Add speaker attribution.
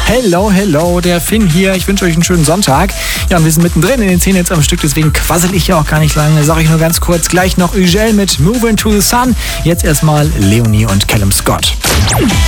Speaker 1: Hello, der Finn hier. Ich wünsche euch einen schönen Sonntag. Ja, und wir sind mittendrin in den 10 Hits am Stück, deswegen quassel ich ja auch gar nicht lange. Sag ich nur ganz kurz, gleich noch Ugel mit Moving to the Sun. Jetzt erstmal Leonie und Callum Scott.